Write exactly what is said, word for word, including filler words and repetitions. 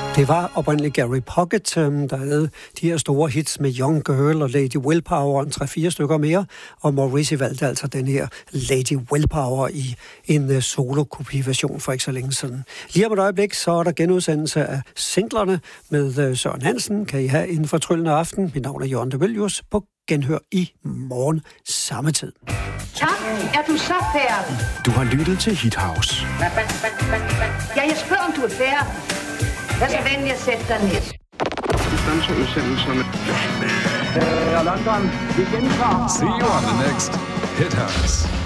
Det var oprindeligt Gary Puckett, der havde de her store hits med Young Girl og Lady Willpower, en tre-fire stykker mere, og Morrissey valgte altså den her Lady Willpower i en solo-kopi-version for ikke så længe siden. Lige om et øjeblik, så er der genudsendelse af singlerne med Søren Hansen. Kan I have en fortryllende aften? Mit navn er Jørgen de Villius. På genhør i morgen samme tid. Tak, er du så færdig? Du har lyttet til Hit House. Ja, jeg spørger, om du er færdig. Vær så venlig at sætte dig ned. Distanceudsendelserne. Øh, London, vi gentager. See you on the next Hit House.